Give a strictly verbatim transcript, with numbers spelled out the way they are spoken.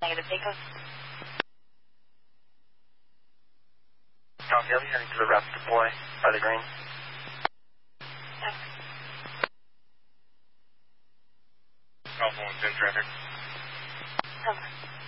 Negative, Takeoff. Copy, I'll be heading to the rapid deploy by the green. Alpha one's in traffic. Over.